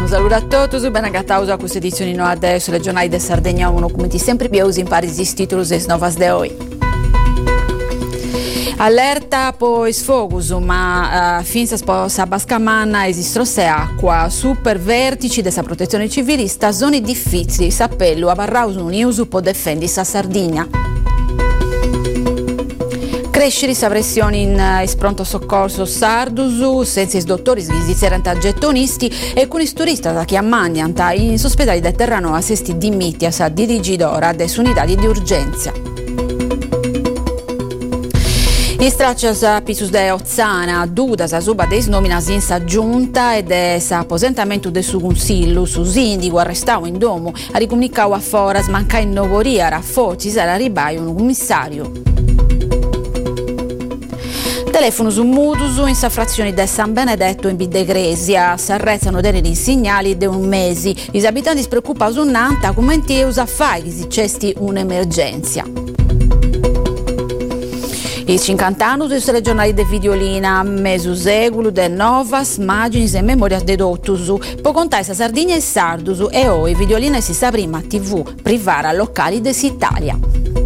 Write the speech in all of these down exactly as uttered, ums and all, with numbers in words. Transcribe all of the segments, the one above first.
Un saluto a tutti, ben agattaus a questa edizione no adesso, le giornali di Sardegna uno come sempre biausi in Paris i titoli e novas de oggi. Allerta poi sfogus, ma uh, finza sposa Bascamanna esistrosse acqua, super vertici della protezione civile, stagioni difficili, s'appello a Barraus Uniusu può difendere sa Sardegna. Crescere sa pressione in uh, pronto soccorso Sardusu, senza i dottori svizzerenti gettonisti e con i turisti da chiammandianta in ospedali del Terrano assesti di mitia sa dirigidora des unità di urgenza. In straccias pisus de Ozzana, dudas a suba des nominas in sa giunta e de sa apposentamento de su consillo su sindico arrestau in domo, a ricomunicau a foras manca in novoria, rafforzi sarà ribai un commissario. Telefono su Mudusu in sa frazione de San Benedetto in Bidegresia, si arrezzano dei segnali de un mese. Gli abitanti si preoccupano su Nanta come usa fai che si cesti un'emergenza. I cinquanta anni dei regionali de Videolina, mesu segulo de novas immagini e memoria de Dottusu. Po contare sa Sardegna e Sardusu e oi Videolina si sa prima tivù privara locali des'Italia.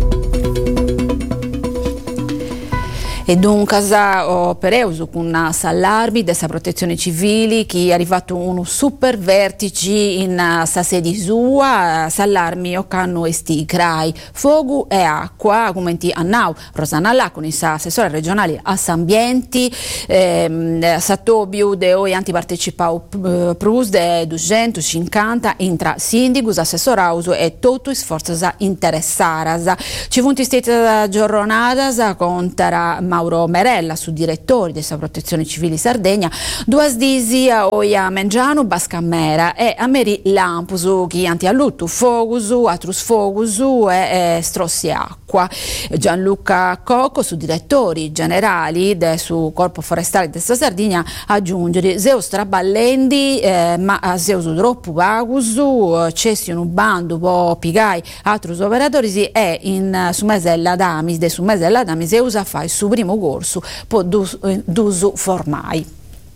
E dunque, oh, per euso con sallarbi della protezione civile che è arrivato un super vertice in sa sede sua, sallarmi o canno esti crai, fuoco e acqua, come ti annau, Rosanna Laconi, sa assessore regionale a Sambienti, ehm, sa Tobio de oi antipartecipau eh, prus de duecentocinquanta intra sindicus, assessorauso e tutto sforzo interessaras. Ci funti stata giornata contara Mauro Merella, su direttori della protezione civile Sardegna, due disi a Oia Mengiano, Bascamera e a Meri Lampusu, che anti alluttu fogusu, atrus fogusu e, e strossi acqua. Gianluca Cocco, su direttori generali del su Corpo Forestale della Sardegna, aggiungere Zeus Traballendi, eh, ma a Zeus troppo vagusu, cessi un bando po pigai atrus operatori e in su Mesella Damis, de su Mesella Damis Zeus a fai su primo corso po d'uso formai.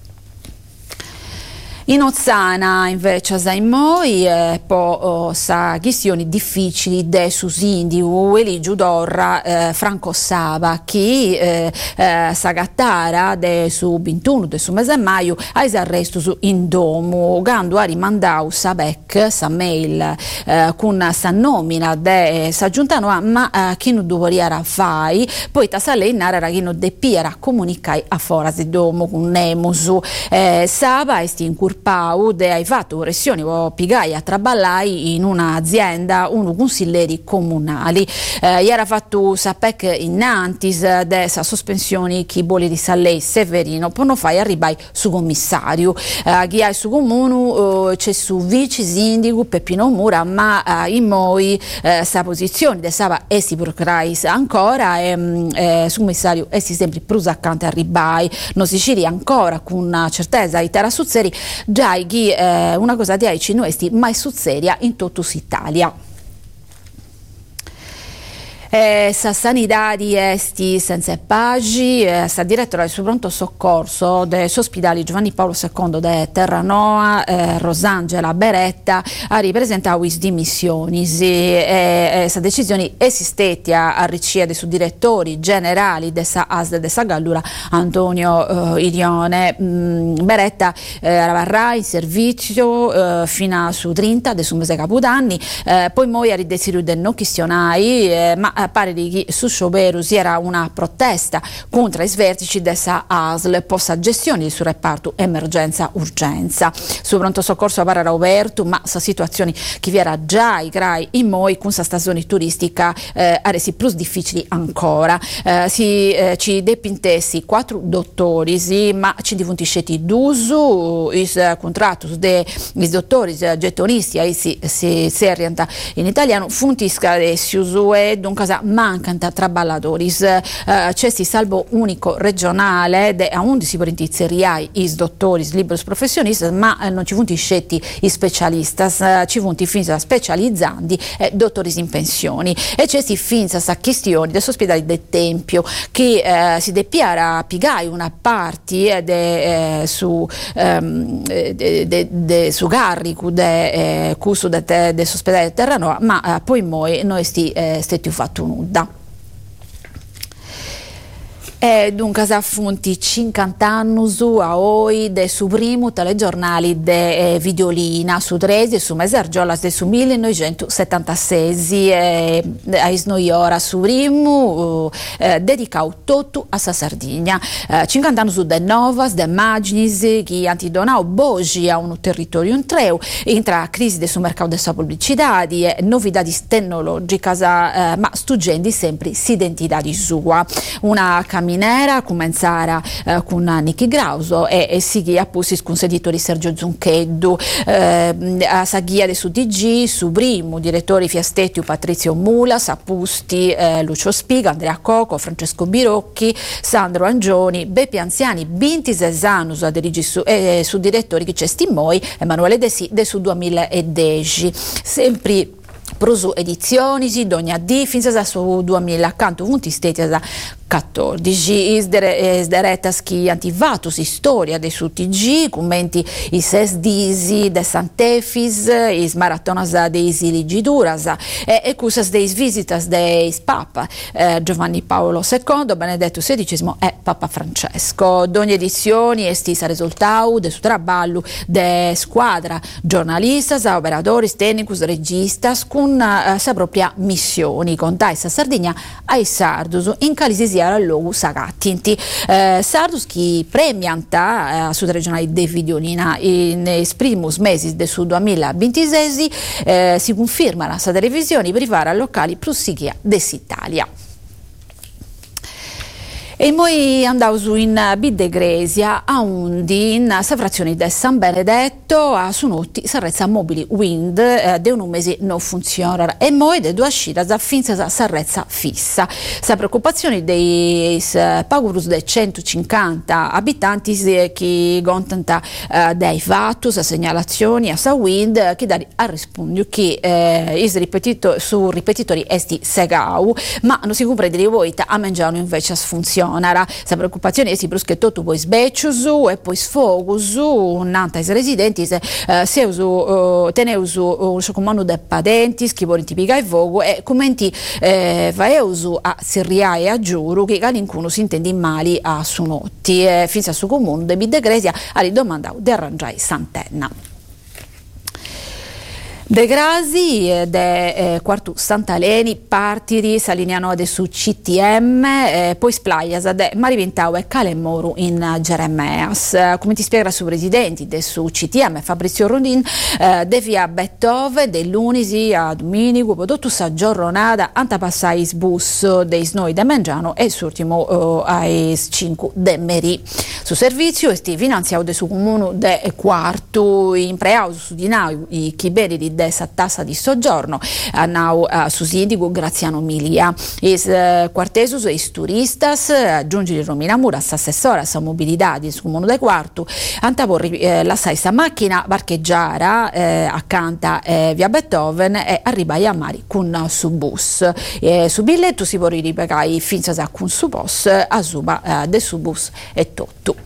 In Ozzana invece sai moi eh, po oh, sa questioni difficili de su sindico Eligio Dorra eh, Franco Sava che eh, eh, sa gattara de su ventuno de su mese maio ai arresto su in domo gando a rimandau sa bec sa mail eh, con sa nomina de sa giuntano a ma eh, chi non doveva fai poi ta sa lei nara chi non de piera comunicai a fora de domo con nemusu eh, Sava esti in cur Pau de hai fatto pressioni o pigai a traballai in un'azienda uno consiglieri comunali eh, era fatto sapec in Nantis de sa sospensioni chi boli di Sallei Severino poi non fai arribai su commissario eh, chi hai su comune eh, c'è su vice sindico Peppino Mura ma eh, in moi eh, sa posizione de Sava esti procrais ancora e eh, su commissario esti sempre prusaccante arribai non si sciri ancora con una certezza i terasuzzeri già Chi, eh, una cosa di aici non esti mai succedia in tutta Italia. Eh, sa sanità di esti senza pagi, eh, sa direttora del suo pronto soccorso dell'ospedale Giovanni Paolo secondo de Terranoa, eh, Rosangela Beretta, ha ripresentato le dimissioni. Sì, eh, eh, sa decisione esistette a, a ricevere su direttori generali della A S D della Gallura Antonio eh, Irione. Mm, Beretta eh, varrà in servizio eh, fino a su trenta del suo mese capodanni, eh, poi moi ha rideciso del non questionai, eh, ma pare di che su sciopero si era una protesta contro i vertici della A S L posta gestione del suo reparto emergenza urgenza. Su pronto soccorso a Parara Roberto, ma sa situazioni che vi era già i crai in moi con sa stagione turistica eh, a resi più difficili ancora. Eh, si eh, ci depintessi quattro dottori, sì, ma ci divuntisceti d'uso il contratto dei dottori gettonisti, ahí si si si orienta in italiano funtisca de si uso e dunque casa mancano traballatori, eh, c'è sti salvo unico regionale de a undici porintizeriai is dottori liberi professionisti, ma eh, non ci vundi scetti i specialisti, eh, ci vundi finza specializzanti e dottori in pensioni, e c'è sti finza sa questioni dell'ospedale del Tempio che eh, si depiara pigai una parte de, eh, su ehm, de, de, de, su Garricu de eh, custo dell'ospedale Terranova, ma eh, poi moi noi sti eh, stati fatto nuda. E dunque sa funti cinquanta anni a oi de su primo telegiornali de eh, Videolina su Tresi e su Mesargiolas de su millenovecentosettantasei e a noi ora su primo eh, dedicato tutto a sa Sardegna. Eh, cinquanta anni su de Novas, de Magnis che antidonau Bogi a un territorio in treu, intra a crisi del suo mercato della pubblicità e novità tecnologiche, eh, ma stugendi sempre s'identità di sua. Una camminata cominciare eh, con Nicky Grauso e, e si guia appunto con editori Sergio Zuncheddu, eh, a Saghia de su D G, su primo direttori Fiastetti Patrizio Mula, Sapusti, eh, Lucio Spiga, Andrea Coco, Francesco Birocchi, Sandro Angioni, Beppi Anziani, Binti Zesanus a dirigi su, eh, su direttori che c'è Stimoi, Emanuele De Sì de su duemiladieci, sempre Prosu edizioni, d'ogni dì, finza su duemila accanto, vunti stati a quattordici, isderetas chi antivatus, storia dei su T G, commenti i ses disi de Sant'Efis, is maratonas de isiligiduras, e, e cusas deis visitas deis Papa, eh, Giovanni Paolo secondo, Benedetto sedicesimo e Papa Francesco. D'ogni edizioni estisa risultau de su traballo de squadra, giornalistas, operadoris, tecnicus, registas, con uh, sa propria missioni, contai sa Sardegna ai Sardus, in calisi al logo sagattinti. Eh, Sardus chi premianta eh, su regionale de Videolina in primus mesi del su duemilaventisei eh, si conferma la sa televisione privata locali plus sighia dell'Italia. E noi andiamo in Bidegresia a Undi, in sa frazione di San Benedetto, a Sunotti, Sarrezza Mobili Wind, eh, de un mese non funziona, e noi de due uscite a finza Sarrezza fissa. Sa preoccupazione dei eh, Paurus de centocinquanta abitanti eh, che contenta eh, dei fattus, segnalazioni a sa Wind, che dà a rispondere che eh, is ripetito, su ripetitori esti segau, ma non si comprende di voi a mangiare invece a funzione. Sa preoccupazione è si bruschetto tu poi sbecciusu e poi sfogusu nantais residenti se uh, se usu uh, teneusu un uh, comando de padenti schivori tipica e vogo e commenti eh, vaeusu a Sirria e a Giuru che calincuno si intendi mali a Sunotti e finza su comune de Bidegresia ali domandau de arrangiai Santenna. De Grasi e de eh, quartu Santaleni partiri s'allineano de su C T M eh, poi splaias de Marivintau e Calemoru in Geremeas. Eh, come ti spiega su presidenti de su C T M Fabrizio Rondin eh, de via Beethoven de lunisi a Dominico prodotto sa giornata antapassais bus dei snoi de Mengiano e s'ultimo eh, ai cinque de Meri. Su servizio esti finanziato de su comune de quartu in preauso su dinau i chiberi di dessa tassa di soggiorno a nau uh, su sindico Graziano Milia is uh, quartesus e is turistas aggiungi uh, Romina Muras assessora sa mobilità di su comune de quartu antaporri eh, la sai sa macchina parcheggiara eh, accanta eh, via Beethoven e arribai a Mari con su bus eh, su biglietto si può ripagare finza sa con su bus a suba eh, de su bus e tutto.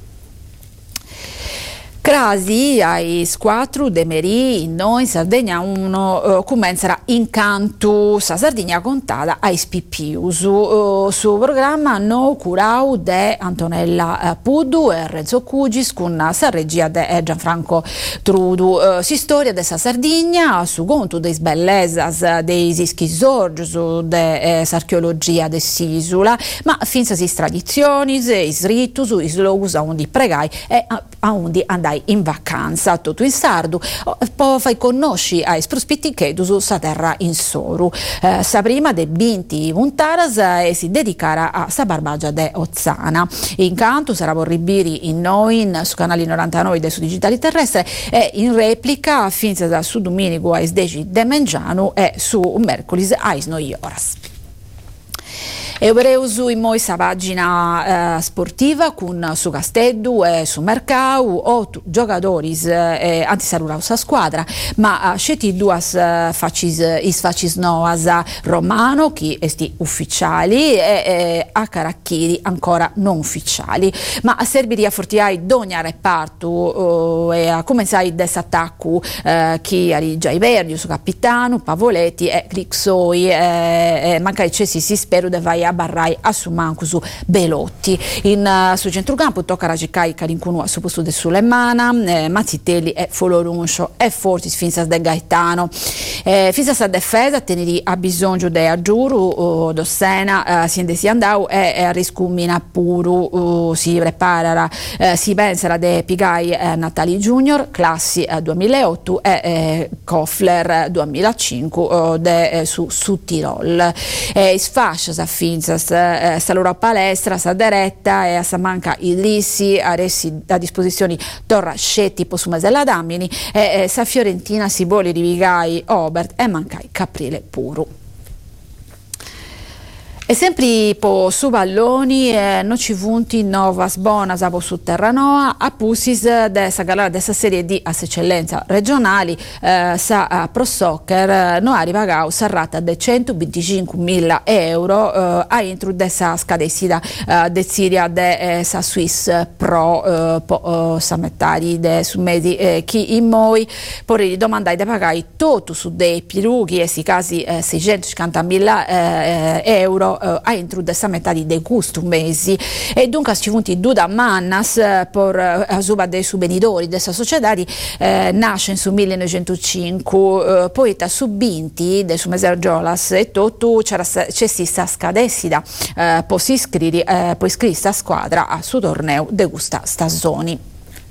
Crasi ai quattro de Meri noi in Sardegna uno uh, comincerà incanto sa Sardegna contata ai Spippius uh, su programma no curau de Antonella uh, Puddu e Renzo Cugis con sa regia de Gianfranco Trudu uh, si storia de sa Sardegna su conto dei bellezas dei ischizorgius de eh, archeologia de Sisula ma finza si tradizioni is ritus is logus a undi pregai e a, a undi andai in vacanza tutto in sardu poi fai conosci ai prospetti che su sa terra in Soru eh, sa prima de vinti Muntaras e si dedicara a sa barbagia de Ozzana incanto sarà vorribiri in noi in, su canali novantanove de su digitali terrestre e in replica finza da su Domenico ai deci de Mengiano e su mercolis ai noi oras. E vorreusu in moi sa pagina eh, sportiva con su Casteddu e su Mercau otto giocatori eh, antisalurau sa squadra, ma sceti due uh, facis, is facis noas Romano che esti ufficiali e, e a Caracchiri ancora non ufficiali, ma a serviri a fortiai d'ogni reparto uh, e a cominciare dell'attacco uh, chi ari già i verdi su Capitano, Pavoletti e Grixoi e, e manca eccessi si spero de vai a barrai a su Mancusu Belotti in uh, su centrocampo tocca ragicai carincunu a su posto de Sulemana eh, Mazzitelli e Foloruncio e Fortis finza de Gaetano eh, finza sa difesa teneri a bisogno de Aggiuru Dossena eh, si indesi andau e, e riscumina puru uh, si prepara eh, si pensa de Pigai eh, Natali Junior classi eh, duemilaotto e eh, Kofler duemilacinque uh, de, eh, su, su Tirol e sfascia sa finza eh, sa loro palestra sa diretta e a sa manca Idrissi a resi a disposizione Torra Scetti su Masella Damini e eh, sa Fiorentina si vuole rivigai Obert e mancai Caprile Puru. E sempre po su palloni eh, non ci vunti novas bonas a su Terranoa a Pusis dessa galera dessa serie di eccellenza regionali eh, sa uh, pro soccer eh, no arriva pagau sarrata de centoventicinquemila euro eh, a intro dessa scadessida eh, de Siria de eh, sa Swiss pro eh, po, eh, sa mettari de su mesi eh, chi in moi poi domandai de pagai tutto su dei pirughi e si casi eh, seicentocinquantamila eh, euro Uh, a intro dessa metà di gusto mesi e dunque ci punti due da mannas uh, per uh, suba dei subvenidori dessa società uh, nasce su millenovecentocinque uh, poi ta subinti del su meser Giolas e tutto c'era c'è si sta scadessida uh, poi si iscrivi uh, poi iscrivi sta squadra a su torneo de gusta stagioni.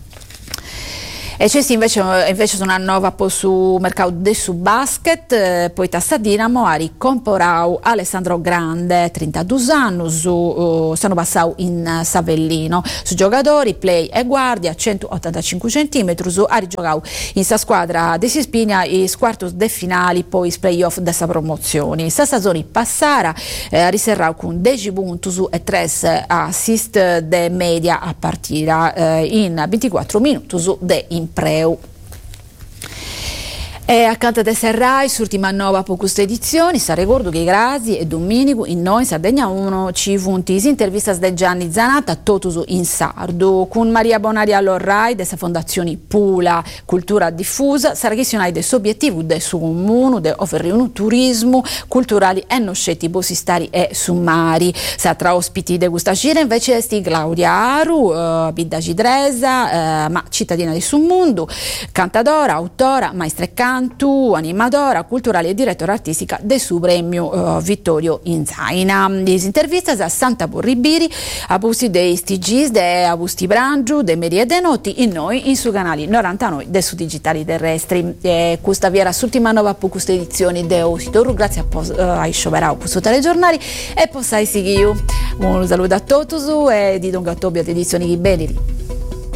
E c'è invece, invece sono una nuova po su mercato de su basket, eh, poi tassa Dinamo a ricomporau Alessandro Grande, trentadue anni, su, uh, stanno passau in uh, Savellino, su giocatori, play e guardia, centottantacinque centimetri, su a rigiocau in sa squadra de Sispigna i quartos de finali, poi i playoff dessa promozioni. Sa stagione passara eh, riserrau con dieci punti e tre assist de media a partire eh, in ventiquattro minuti su de in preu. E accanto a Serrai, l'ultima nuova per questa edizione, sa ricordo che Grazi e Domenico in noi in Sardegna uno ci vunti intervista di Gianni Zanatta, totuso in sardo, con Maria Bonaria Lorrai, dessa fondazione Pula Cultura Diffusa, sarà che del suo obiettivo del suo comune, di offrire un turismo culturali e non scetti bossistari e summari. Sa tra ospiti di questa gira invece esti Claudia Aru, uh, Bidda Cidresa, uh, ma cittadina di Summundu, cantadora, autora, maestra e canto, animadora culturale e direttora artistica del suo premio uh, Vittorio Inzaina. Le interviste a Santa Borribiri, a busti dei Stigis, de Augusti Brangiu, de Merie de Noti, in noi, in su canali novantanove del su digitali terrestri. E questa vi era l'ultima nuova per questa edizione de Ositoru, grazie a, pos, uh, a Iscioberau per su telegiornali e possai seguire. Un saluto a tutti e di Don Gattobio ad edizioni di Beniri.